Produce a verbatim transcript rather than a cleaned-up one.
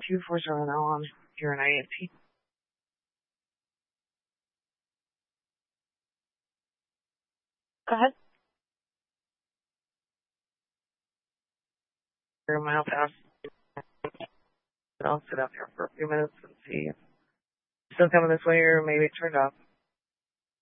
two four zero now on here in I A T. Go ahead. You're a mile past. I'll sit up here for a few minutes and see if it's still coming this way or maybe it turned off.